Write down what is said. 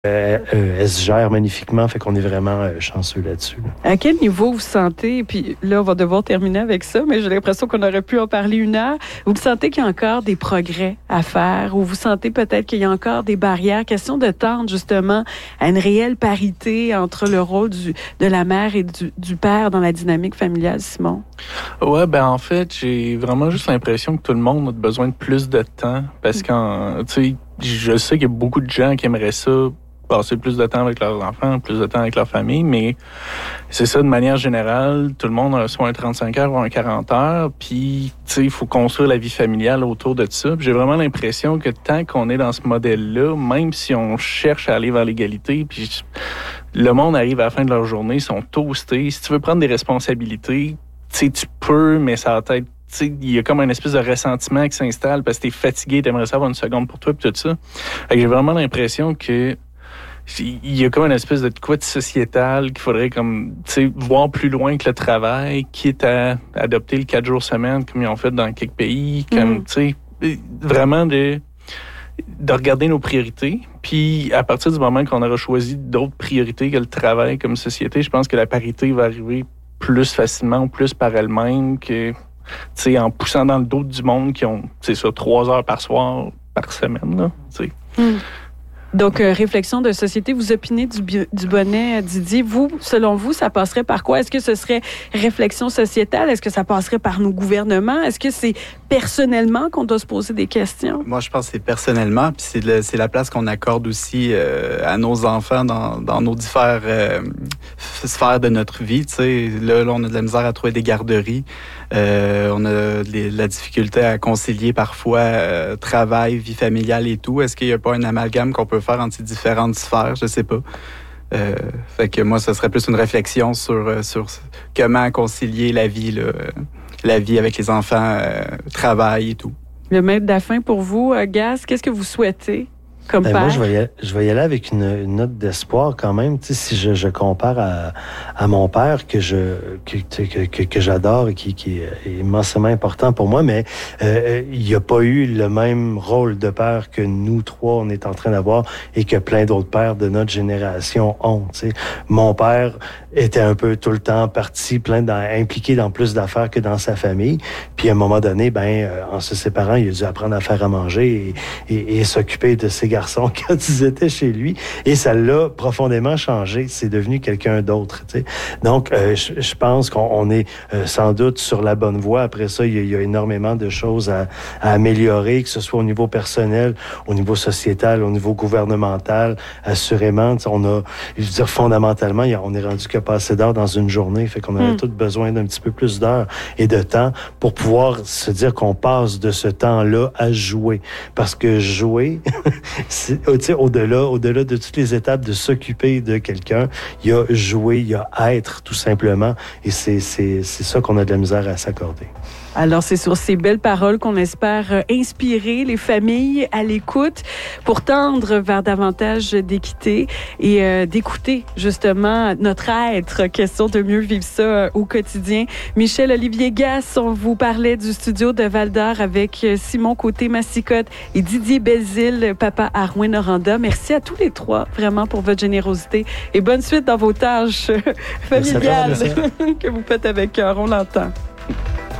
Elle se gère magnifiquement, fait qu'on est vraiment chanceux là-dessus. À quel niveau vous sentez, puis là, on va devoir terminer avec ça, mais j'ai l'impression qu'on aurait pu en parler 1 heure. Vous sentez qu'il y a encore des progrès à faire ou vous sentez peut-être qu'il y a encore des barrières? Question de tendre justement à une réelle parité entre le rôle de la mère et du père dans la dynamique familiale, Simon? Ouais, ben en fait, j'ai vraiment juste l'impression que tout le monde a besoin de plus de temps parce que, tu sais, je sais qu'il y a beaucoup de gens qui aimeraient ça, passer plus de temps avec leurs enfants, plus de temps avec leur famille, mais c'est ça, de manière générale, tout le monde a soit un 35 heures ou un 40 heures, puis, tu sais, il faut construire la vie familiale autour de ça. Puis j'ai vraiment l'impression que tant qu'on est dans ce modèle-là, même si on cherche à aller vers l'égalité, puis le monde arrive à la fin de leur journée, ils sont toastés. Si tu veux prendre des responsabilités, tu sais, tu peux, mais ça va être, tu sais, il y a comme une espèce de ressentiment qui s'installe parce que t'es fatigué, t'aimerais ça avoir une seconde pour toi, puis tout ça. Fait que j'ai vraiment l'impression que il y a comme une espèce de quoi de sociétal qu'il faudrait comme, tu sais, voir plus loin que le travail, quitte à adopter le 4 jours semaine comme ils ont fait dans quelques pays, comme, tu sais, vraiment de regarder nos priorités. Puis à partir du moment qu'on aura choisi d'autres priorités que le travail comme société, je pense que la parité va arriver plus facilement, plus par elle-même que, tu sais, en poussant dans le dos du monde qui ont, c'est ça, 3 heures par soir, par semaine, là, tu sais. Donc, réflexion de société, vous opinez du bonnet, Didier. Vous, selon vous, ça passerait par quoi? Est-ce que ce serait réflexion sociétale? Est-ce que ça passerait par nos gouvernements? Est-ce que c'est personnellement qu'on doit se poser des questions? Moi, je pense que c'est personnellement, puis c'est la place qu'on accorde aussi à nos enfants dans nos différentes sphères de notre vie. Tu sais, là, on a de la misère à trouver des garderies. On a la difficulté à concilier parfois travail, vie familiale et tout. Est-ce qu'il n'y a pas un amalgame qu'on peut faire entre ces différentes sphères? Je sais pas. Fait que moi, ce serait plus une réflexion sur comment concilier la vie, la vie avec les enfants, travail et tout. Le maître de la fin pour vous, Gaz, qu'est-ce que vous souhaitez comme père? Moi, je vais y aller avec une note d'espoir quand même. Tu sais, si je compare à mon père que j'adore et qui est immensément important pour moi, mais il n'y a pas eu le même rôle de père que nous trois, on est en train d'avoir et que plein d'autres pères de notre génération ont. Tu sais. Mon père était un peu tout le temps parti, impliqué dans plus d'affaires que dans sa famille. Puis à un moment donné, en se séparant, il a dû apprendre à faire à manger et s'occuper de ses garçons quand ils étaient chez lui. Et ça l'a profondément changé. C'est devenu quelqu'un d'autre. Tu sais. Donc, je pense qu'on est sans doute sur la bonne voie. Après ça, il y a énormément de choses à améliorer, que ce soit au niveau personnel, au niveau sociétal, au niveau gouvernemental. Assurément, fondamentalement, on est rendu qu'à passer d'heures dans une journée. Fait qu'on aurait tous besoin d'un petit peu plus d'heures et de temps pour pouvoir se dire qu'on passe de ce temps-là à jouer. Parce que jouer, au-delà de toutes les étapes de s'occuper de quelqu'un, il y a jouer, il y a être, tout simplement. Et c'est ça qu'on a de la misère à s'accorder. Alors, c'est sur ces belles paroles qu'on espère inspirer les familles à l'écoute pour tendre vers davantage d'équité et d'écouter justement notre être. Question de mieux vivre ça au quotidien. Michel-Olivier Gass, on vous parlait du studio de Val-d'Or avec Simon Côté-Massicotte et Didier Belzile, papa à Rouyn-Noranda. Merci à tous les trois, vraiment, pour votre générosité et bonne suite dans vos tâches familiales que vous faites avec cœur. On l'entend.